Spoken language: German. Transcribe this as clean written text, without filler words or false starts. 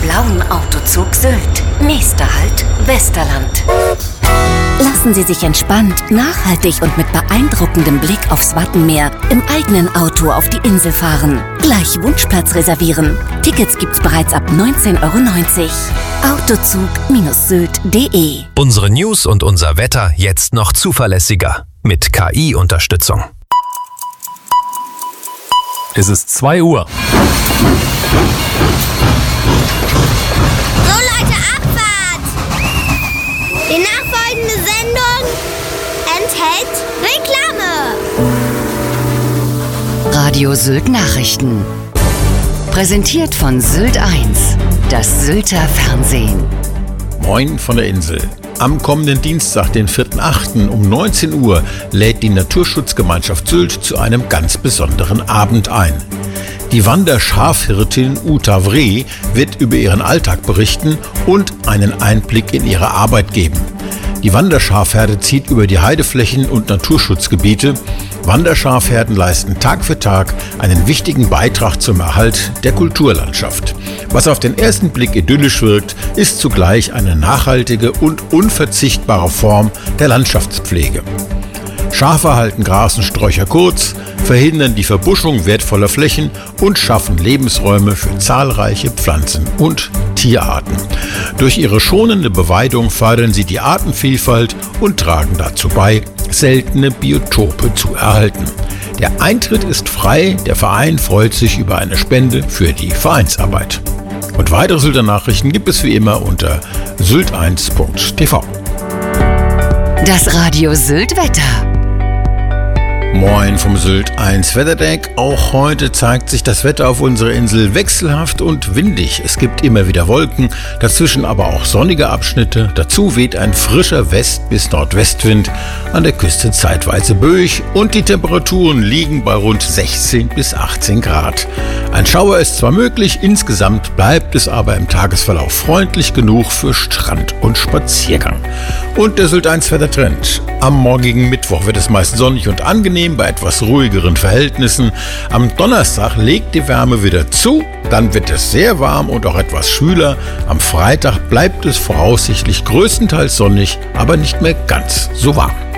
blauen Autozug Sylt. Nächster Halt, Westerland. Lassen Sie sich entspannt, nachhaltig und mit beeindruckendem Blick aufs Wattenmeer im eigenen Auto auf die Insel fahren. Gleich Wunschplatz reservieren. Tickets gibt's bereits ab 19,90 €. Autozug-sylt.de. Unsere News und unser Wetter jetzt noch zuverlässiger. Mit KI-Unterstützung. Es ist 2 Uhr. So Leute, Abfahrt! Die nachfolgende Sendung enthält Reklame. Radio Sylt Nachrichten. Präsentiert von Sylt 1, das Sylter Fernsehen. Moin von der Insel. Am kommenden Dienstag, den 4.8. um 19 Uhr, lädt die Naturschutzgemeinschaft Sylt zu einem ganz besonderen Abend ein. Die Wanderschafhirtin Uta Vree wird über ihren Alltag berichten und einen Einblick in ihre Arbeit geben. Die Wanderschafherde zieht über die Heideflächen und Naturschutzgebiete. Wanderschafherden leisten Tag für Tag einen wichtigen Beitrag zum Erhalt der Kulturlandschaft. Was auf den ersten Blick idyllisch wirkt, ist zugleich eine nachhaltige und unverzichtbare Form der Landschaftspflege. Schafe halten Gras und Sträucher kurz, verhindern die Verbuschung wertvoller Flächen und schaffen Lebensräume für zahlreiche Pflanzen- und Tierarten. Durch ihre schonende Beweidung fördern sie die Artenvielfalt und tragen dazu bei, seltene Biotope zu erhalten. Der Eintritt ist frei, der Verein freut sich über eine Spende für die Vereinsarbeit. Und weitere Sylter Nachrichten gibt es wie immer unter sylt1.tv. Das Radio Sylt Wetter. Moin vom Sylt 1 Wetterdeck. Auch heute zeigt sich das Wetter auf unserer Insel wechselhaft und windig. Es gibt immer wieder Wolken, dazwischen aber auch sonnige Abschnitte. Dazu weht ein frischer West- bis Nordwestwind, an der Küste zeitweise böig und die Temperaturen liegen bei rund 16 bis 18 Grad. Ein Schauer ist zwar möglich, insgesamt bleibt es aber im Tagesverlauf freundlich genug für Strand und Spaziergang. Und der Sylt 1 Wettertrend. Am morgigen Mittwoch wird es meist sonnig und angenehm bei etwas ruhigeren Verhältnissen. Am Donnerstag legt die Wärme wieder zu, dann wird es sehr warm und auch etwas schwüler. Am Freitag bleibt es voraussichtlich größtenteils sonnig, aber nicht mehr ganz so warm.